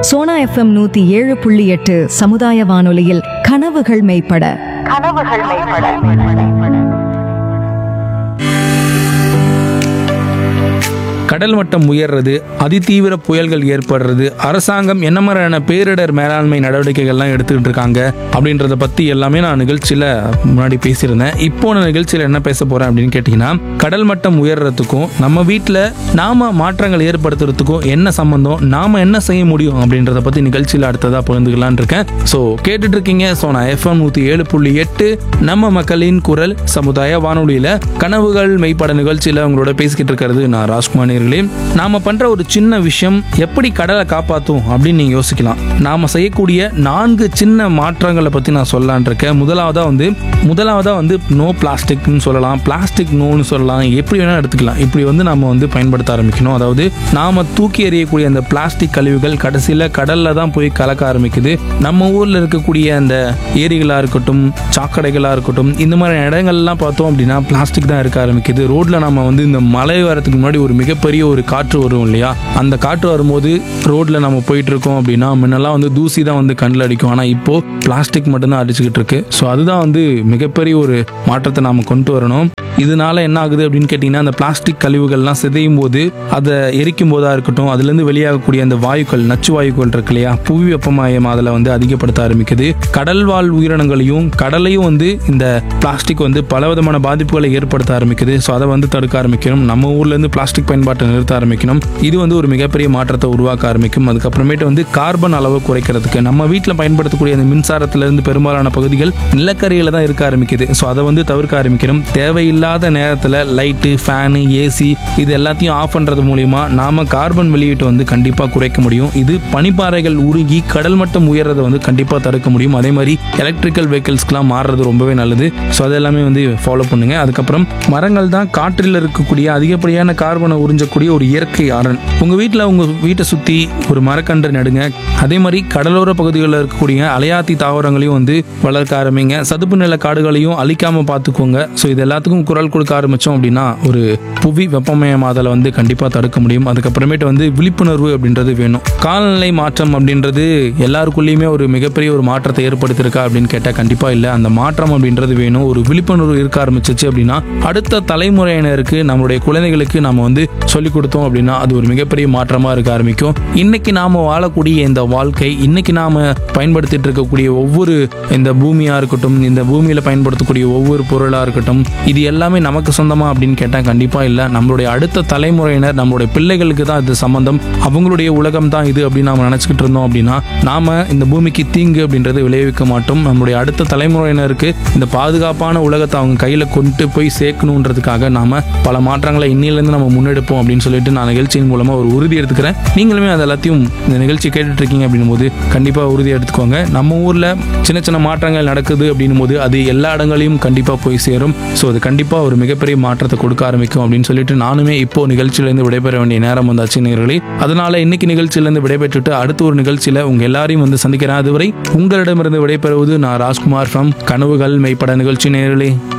Sona FM 107.8 சமுதாய வானொலியில் கனவுகள் மெய்ப்பட. கடல் மட்டம் உயர்றது, அதிதீவிர புயல்கள் ஏற்படுறது, அரசாங்கம் என்ன மாதிரியான பேரிடர் மேலாண்மை நடவடிக்கைகள்லாம் எடுத்துக்கிட்டு இருக்காங்க அப்படின்றத பற்றி எல்லாமே நான் நிகழ்ச்சியில் முன்னாடி பேசியிருந்தேன். இப்போ நான் நிகழ்ச்சியில் என்ன பேச போகிறேன் அப்படின்னு கேட்டிங்கன்னா, கடல் மட்டம் உயர்றதுக்கும் நம்ம வீட்டில் நாம் மாற்றங்கள் ஏற்படுத்துறதுக்கும் என்ன சம்பந்தம், நாம் என்ன செய்ய முடியும் அப்படின்றத பற்றி நிகழ்ச்சியில் அடுத்ததாக பகிர்ந்துக்கலான் இருக்கேன். ஸோ கேட்டுட்டு இருக்கீங்க சோனா எஃப்எம் 107.8 நம்ம மக்களின் குரல் சமுதாய வானொலியில் கனவுகள் மெய்ப்பட நிகழ்ச்சியில் உங்களோட பேசிக்கிட்டு இருக்கிறது நான் ராஜ்குமார். நாம பண்ற ஒரு சின்ன விஷயம் எப்படி கடலை காப்பாத்தும் அப்படின்னு நீங்க யோசிக்கலாம். நாம செய்யக்கூடிய 4 சின்ன மாற்றங்களை பத்தி நான் சொல்லலான் இருக்கேன். முதலாவதா வந்து நோ பிளாஸ்டிக்னு சொல்லலாம், பிளாஸ்டிக் நோன்னு சொல்லலாம், எப்படி வேணா எடுத்துக்கலாம். இப்படி வந்து நாம வந்து பயன்படுத்த ஆரம்பிக்கணும். அதாவது நாம தூக்கி எறியக்கூடிய அந்த பிளாஸ்டிக் கழிவுகள் கடைசியில கடல்ல தான் போய் கலக்க ஆரம்பிக்குது. நம்ம ஊர்ல இருக்கக்கூடிய அந்த ஏரிகளா இருக்கட்டும், சாக்கடைகளா இருக்கட்டும், இந்த மாதிரி இடங்கள்லாம் பார்த்தோம் அப்படின்னா பிளாஸ்டிக் தான் இருக்க ஆரம்பிக்குது. ரோட்ல நம்ம வந்து இந்த மழை வரதுக்கு முன்னாடி ஒரு மிகப்பெரிய ஒரு காற்று வரும் இல்லையா, அந்த காற்று வரும்போது ரோட்ல நம்ம போயிட்டு இருக்கோம் அப்படின்னா முன்னெல்லாம் வந்து தூசி தான் வந்து கண்ணில் அடிக்கும். ஆனால் இப்போ பிளாஸ்டிக் மட்டும்தான் அடிச்சுக்கிட்டு இருக்கு. ஸோ அதுதான் வந்து மிகப்பெரிய ஒரு மாற்றத்தை நாம கொண்டு வரணும். இதனால என்ன ஆகுது அப்படின்னு கேட்டிங்கன்னா, அந்த பிளாஸ்டிக் கழிவுகள்லாம் சிதையும் போது, அதை எரிக்கும் போதா இருக்கட்டும், அதுலேருந்து வெளியாகக்கூடிய அந்த வாயுக்கள், நச்சு வாயுக்கள் இருக்கு இல்லையா, புவி வெப்பமயம் அதில் வந்து அதிகப்படுத்த ஆரம்பிக்குது. கடல் வாழ் உயிரினங்களையும் கடலையும் வந்து இந்த பிளாஸ்டிக் வந்து பலவிதமான பாதிப்புகளை ஏற்படுத்த ஆரம்பிக்குது. ஸோ அதை வந்து தடுக்க ஆரம்பிக்கணும். நம்ம ஊர்லேருந்து பிளாஸ்டிக் பயன்பாட்டை நிறுத்த ஆரம்பிக்கணும். இது வந்து ஒரு மிகப்பெரிய மாற்றத்தை உருவாக்க ஆரம்பிக்கும். அதுக்கப்புறமேட்டு வந்து கார்பன் அளவு குறைக்கிறதுக்கு நம்ம வீட்டில் பயன்படுத்தக்கூடிய அந்த மின்சாரத்திலிருந்து பெரும்பாலான பகுதிகள் நிலக்கரியில தான் இருக்க ஆரம்பிக்குது. ஸோ அதை வந்து தவிர்க்க ஆரம்பிக்கணும். தேவையில்லாத நேரத்தில் லைட்டு, ஃபேனு, ஏசி இது எல்லாத்தையும் ஆஃப் பண்ணுறது மூலிமா நாம கார்பன் வெளியீட்டை வந்து கண்டிப்பாக குறைக்க முடியும். இது பனிப்பாறைகள் உருகி கடல் மட்டம் உயர்றதை வந்து கண்டிப்பாக தடுக்க முடியும். அதே மாதிரி எலக்ட்ரிக்கல் வெஹிக்கிள்ஸ்க்குலாம் மாறுறது ரொம்பவே நல்லது. ஸோ அதெல்லாமே வந்து ஃபாலோ பண்ணுங்க. அதுக்கப்புறம் மரங்கள் தான் காற்றில் இருக்கக்கூடிய அதிகப்படியான கார்பனை உறிஞ்சக்கூடிய ஒரு இயற்கை அரண். உங்கள் வீட்டை சுற்றி ஒரு மரக்கன்று நடுங்க. அதே மாதிரி கடலோர பகுதிகளில் இருக்கக்கூடிய அலையாத்தி தாவரங்களையும் வந்து வளர்க்க ஆரம்பிங்க. சதுப்பு நில காடுகளையும் அழிக்காம பார்த்துக்கோங்க. ஸோ இது எல்லாத்துக்கும் குரல் கொடுக்க ஆரம்பித்தோம் அப்படின்னா ஒரு புவி வெப்பமயமாதலை வந்து கண்டிப்பாக தடுக்க முடியும். அதுக்கப்புறமேட்டு வந்து விழிப்புணர்வு அப்படின்றது வேணும். காலநிலை மாற்றம் அப்படின்றது எல்லாருக்குள்ளேயுமே ஒரு மிகப்பெரிய ஒரு மாற்றத்தை ஏற்படுத்தியிருக்கா அப்படின்னு கேட்டால் கண்டிப்பாக இல்லை. அந்த மாற்றம் அப்படின்றது வேணும். ஒரு விழிப்புணர்வு இருக்க ஆரம்பிச்சிச்சு அப்படின்னா அடுத்த தலைமுறையினருக்கு, நம்மளுடைய குழந்தைகளுக்கு நம்ம வந்து சொல்லிக் கொடுத்தோம் அப்படின்னா அது ஒரு மிகப்பெரிய மாற்றமாக இருக்க ஆரம்பிக்கும். இன்னைக்கு நாம வாழக்கூடிய இந்த வாழ்க்கை, இன்னைக்கு நாம பயன்படுத்திட்டு இருக்கக்கூடிய ஒவ்வொரு இந்த பூமியா இருக்கட்டும், இந்த பூமியில பயன்படுத்தக்கூடிய ஒவ்வொரு பொருளா இருக்கட்டும், இது எல்லாமே நமக்கு சொந்தமா அப்படின்னு கேட்டால் கண்டிப்பா இல்லை. நம்மளுடைய அடுத்த தலைமுறையினர், நம்மளுடைய பிள்ளைகளுக்கு தான் இது சம்பந்தம். அவங்களுடைய உலகம் தான் இது அப்படின்னு நாம நினைச்சுக்கிட்டு இருந்தோம் அப்படின்னா நாம இந்த பூமிக்கு தீங்கு அப்படின்றது விளைவிக்க மாட்டோம். நம்மளுடைய அடுத்த தலைமுறையினருக்கு இந்த பாதுகாப்பான உலகத்தை அவங்க கையில கொண்டு போய் சேர்க்கணுன்றதுக்காக நாம பல மாற்றங்களை இன்னிலிருந்து நம்ம முன்னெடுப்போம் அப்படின்னு சொல்லிட்டு நான் நிகழ்ச்சியின் மூலமா ஒரு உறுதி எடுத்துக்கிறேன். நீங்களுமே அது எல்லாத்தையும் இந்த நிகழ்ச்சி கேட்டுட்டு இருக்கீங்க அப்படின்னும் போது கண்டிப்பா உறுதி எடுத்துக்கோங்க. நம்ம ஊர்ல சின்ன சின்ன மாற்றங்கள் நடக்குது அப்படின்னும் போது அது எல்லா இடங்களையும் கண்டிப்பா போய் சேரும். ஸோ அது கண்டிப்பா ஒரு மிகப்பெரிய மாற்றத்தை கொடுக்க ஆரம்பிக்கும் அப்படின்னு சொல்லிட்டு நானுமே இப்போ நிகழ்ச்சியிலிருந்து விடைபெற வேண்டிய நேரம் வந்தாச்சு நேயர்களே. அதனால இன்னைக்கு நிகழ்ச்சியிலிருந்து விடைபெற்றுட்டு அடுத்த ஒரு நிகழ்ச்சியில உங்க எல்லாரையும் வந்து சந்திக்கிறேன். அதுவரை உங்களிடமிருந்து விடைபெறுவது நான் ராஜ்குமார் ஃப்ரம் கனவுகள் மெய்ப்பட நிகழ்ச்சி நேயர்களே.